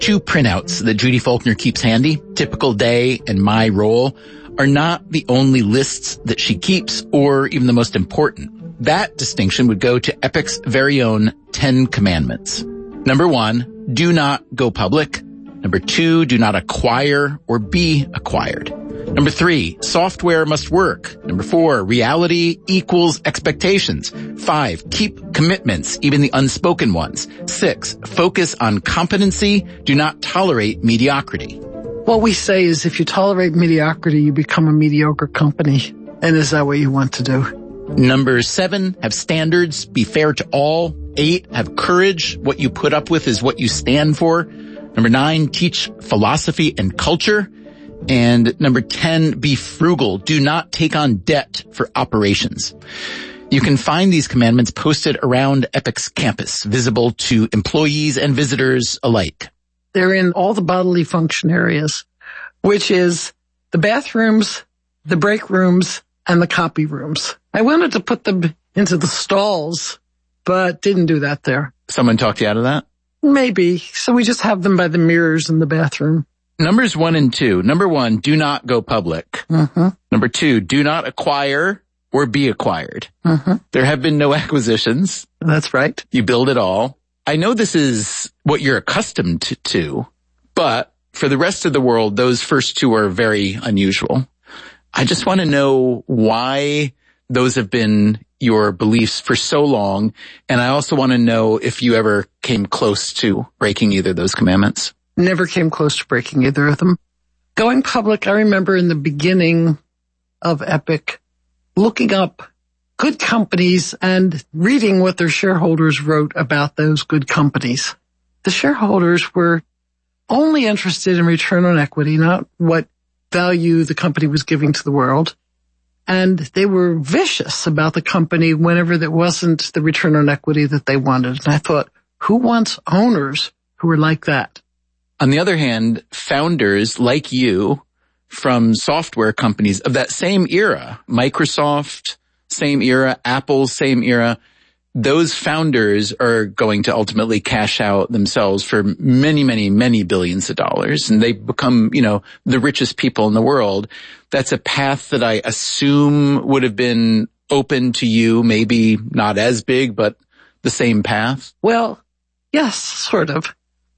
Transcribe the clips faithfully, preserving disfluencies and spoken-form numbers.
two printouts that Judy Faulkner keeps handy, Typical Day and My Role, are not the only lists that she keeps or even the most important. That distinction would go to Epic's very own Ten Commandments. Number one, do not go public. Number two, do not acquire or be acquired. Number three, software must work. Number four, reality equals expectations. Five, keep commitments, even the unspoken ones. Six, focus on competency. Do not tolerate mediocrity. What we say is if you tolerate mediocrity, you become a mediocre company. And is that what you want to do? Number seven, have standards, be fair to all. Eight, have courage. What you put up with is what you stand for. Number nine, teach philosophy and culture. And number ten, be frugal. Do not take on debt for operations. You can find these commandments posted around Epic's campus, visible to employees and visitors alike. They're in all the bodily function areas, which is the bathrooms, the break rooms, and the copy rooms. I wanted to put them into the stalls, but didn't do that there. Someone talked you out of that? Maybe. So we just have them by the mirrors in the bathroom. Numbers one and two. Number one, do not go public. Mm-hmm. Number two, do not acquire or be acquired. Mm-hmm. There have been no acquisitions. That's right. You build it all. I know this is what you're accustomed to, to, but for the rest of the world, those first two are very unusual. I just want to know why those have been your beliefs for so long. And I also want to know if you ever came close to breaking either of those commandments. Never came close to breaking either of them. Going public, I remember in the beginning of Epic, looking up good companies and reading what their shareholders wrote about those good companies. The shareholders were only interested in return on equity, not what value the company was giving to the world. And they were vicious about the company whenever there wasn't the return on equity that they wanted. And I thought, who wants owners who are like that? On the other hand, founders like you from software companies of that same era, Microsoft, same era, Apple, same era, those founders are going to ultimately cash out themselves for many, many, many billions of dollars. And they become, you know, the richest people in the world. That's a path that I assume would have been open to you, maybe not as big, but the same path. Well, yes, sort of.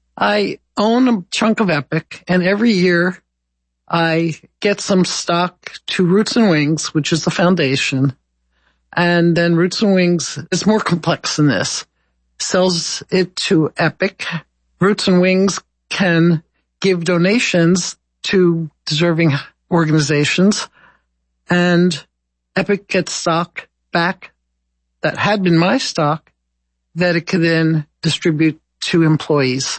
I own a chunk of Epic, and every year I get some stock to Roots and Wings, which is the foundation. And then Roots and Wings is more complex than this. Sells it to Epic. Roots and Wings can give donations to deserving organizations. And Epic gets stock back that had been my stock that it could then distribute to employees.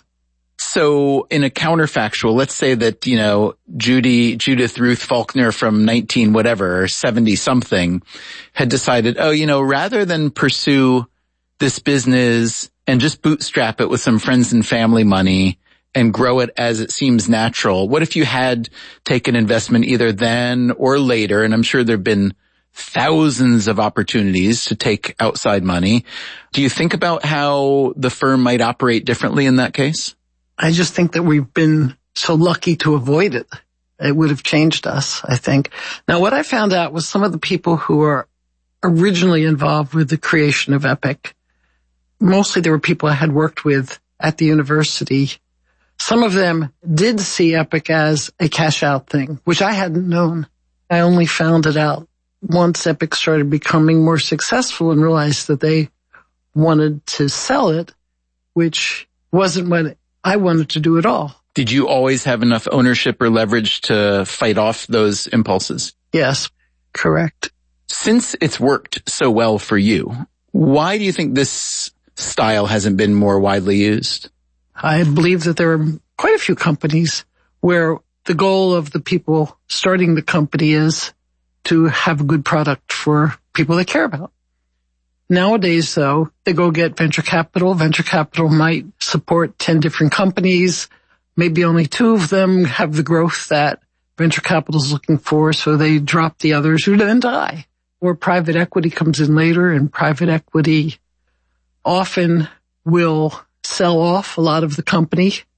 So in a counterfactual, let's say that, you know, Judy, Judith Ruth Faulkner from nineteen whatever, or seventy something had decided, oh, you know, rather than pursue this business and just bootstrap it with some friends and family money and grow it as it seems natural, what if you had taken investment either then or later? And I'm sure there've been thousands of opportunities to take outside money. Do you think about how the firm might operate differently in that case? I just think that we've been so lucky to avoid it. It would have changed us, I think. Now, what I found out was some of the people who are originally involved with the creation of Epic, mostly there were people I had worked with at the university. Some of them did see Epic as a cash out thing, which I hadn't known. I only found it out once Epic started becoming more successful and realized that they wanted to sell it, which wasn't what I wanted to do it all. Did you always have enough ownership or leverage to fight off those impulses? Yes, correct. Since it's worked so well for you, why do you think this style hasn't been more widely used? I believe that there are quite a few companies where the goal of the people starting the company is to have a good product for people they care about. Nowadays, though, they go get venture capital. Venture capital might support ten different companies. Maybe only two of them have the growth that venture capital is looking for, so they drop the others who then die. Or private equity comes in later, and private equity often will sell off a lot of the company